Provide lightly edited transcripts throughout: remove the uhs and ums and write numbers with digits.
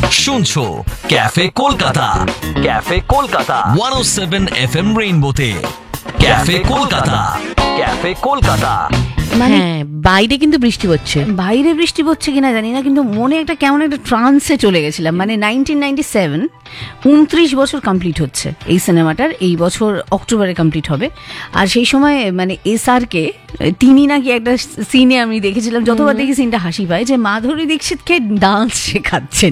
শুনছো cafe Kolkata 107 FM রেইনবোতে cafe Kolkata মানে বাইরে কিন্তু বৃষ্টি হচ্ছে, বাইরে বৃষ্টি পড়ছে কিনা জানি না, কিন্তু মনে একটা কেমন একটা ট্রান্সে চলে গেছিলাম। মানে 1997 29 বছর কমপ্লিট হচ্ছে এই সিনেমাটার, এই বছর অক্টোবরে কমপ্লিট হবে। আর সেই সময় মানে SRK তিনি নাকি একটা সিনে আমি দেখেছিলাম, যতবার দেখি সিনটা হাসি পায়, যে মাধুরী দীক্ষিতকে ডান্স শেখাচ্ছেন।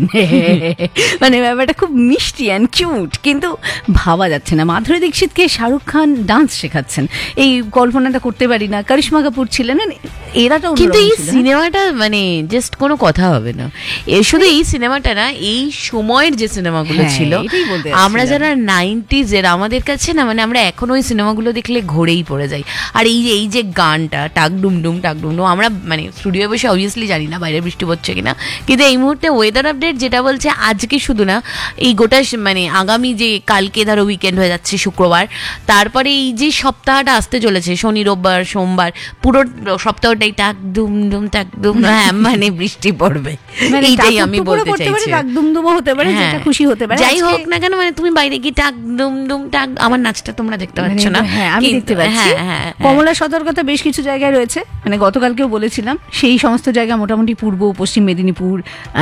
মানে ব্যাপারটা খুব মিষ্টি অ্যান্ড কিউট, কিন্তু ভাবা যাচ্ছে না মাধুরী দীক্ষিতকে শাহরুখ খান ডান্স শেখাচ্ছেন। এই কল্পনাটা করতে পারি না। করিশ্মা কাপুর ছিলেন, এরাটা কিন্তু এই সিনেমাটা মানে জাস্ট কোনো কথা হবে না। শুধু এই সিনেমাটা না, এই সময়ের যে সিনেমাগুলো ছিল আমরা যারা 90s এর, আমাদের কাছে না মানে আমরা এখন ওই সিনেমাগুলো দেখলে ঘোরেই পড়ে যাই। আর এই যে গানটা টাক ডুমডুম, আমরা মানে স্টুডিও বসে অবভিয়াসলি জানি না বাইরে বৃষ্টি পড়ছে কিনা, কিন্তু এই মুহূর্তে ওয়েদার আপডেট যেটা বলছে আজকে শুধু না, এই গোটা মানে আগামী যে কালকে ধরো উইকেন্ড হয়ে যাচ্ছে শুক্রবার, তারপরে এই যে সপ্তাহটা আসতে চলেছে শনি রোববার সোমবার, পুরো সপ্তাহটাই টাক ডুমডুম হ্যাঁ মানে বৃষ্টি পড়বে, এইটাই আমি বলতে চাইছি। টাক ডুমডুমও হতে পারে, যেটা খুশি হতে পারে, যাই হোক না কেন। মানে তুমি বাইরে গিয়ে টাক ডুমডুম আমার নাচটা তোমরা দেখতে পাচ্ছ না, হ্যাঁ আমি দেখতে পাচ্ছি। কমলা সতর্কতা বেশ কিছু জায়গায় রয়েছে, মানে গতকালকেও বলেছিলাম, সেই সমস্ত জায়গা মোটামুটি পূর্ব পশ্চিম মেদিনীপুর,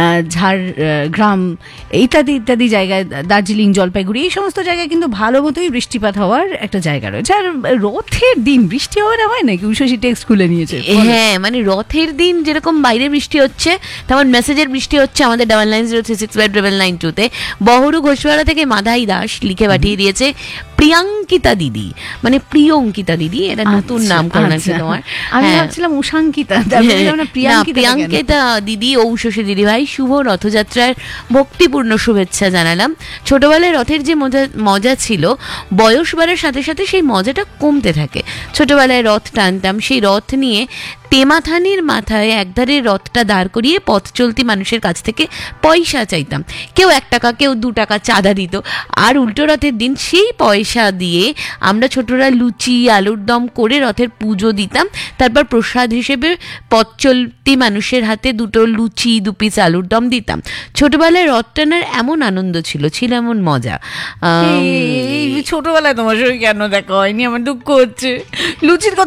ঝাড়গ্রাম ইত্যাদি ইত্যাদি জায়গায়, দার্জিলিং জলপাইগুড়ি, এই সমস্ত জায়গায় কিন্তু ভালো মতোই বৃষ্টিপাত হওয়ার একটা জায়গা রয়েছে। আর রথের দিন বৃষ্টি হবে না হয় নাকি? উষসী টেক্সট খুলে নিয়েছে। হ্যাঁ মানে রথের দিন যেরকম বাইরে বৃষ্টি হচ্ছে, তেমন মেসেজের বৃষ্টি হচ্ছে আমাদের 9903659992-তে। বহরু ঘোষপাড়া থেকে মাধাই দাস লিখে পাঠিয়ে দিয়েছে, প্রিয়াঙ্কিতা দিদি, মানে প্রিয়ঙ্কিতা দিদি, এটা নতুন নাম করো নাকি তোমার? আমি ভাবছিলাম উষাঙ্কিতা, প্রিয়াঙ্কিতা দিদি ও উষসী দিদি ভাই, শুভ রথযাত্রার ভক্তিপূর্ণ শুভেচ্ছা জানালাম। ছোটবেলায় রথের যে মজা ছিল, বয়স বাড়ার সাথে সাথে সেই মজাটা কমতে থাকে। ছোটবেলায় রথ টানতাম, সেই রথ নিয়ে তেমাথানির মাথায় একধারে রথটা দাঁড় করিয়ে পথ চলতি মানুষের কাছ থেকে পয়সা চাইতাম। কেউ 1 টাকা, কেউ 2 টাকা চাঁদা দিত। আর উল্টো রথের দিন সেই পয়সা দিয়ে আমরা ছোটরা লুচি আলুর দম করে রথের পুজো দিতাম। তারপর প্রসাদ হিসেবে পথ চলতি মানুষের হাতে 2টো লুচি 2 পিস আলুর দম দিতাম। ছোটবেলায় রথ টানার এমন আনন্দ ছিল এমন মজা। ছোটবেলায় তোমার সঙ্গে কেন দেখা হয়নি, আমার দুঃখ হচ্ছে। লুচির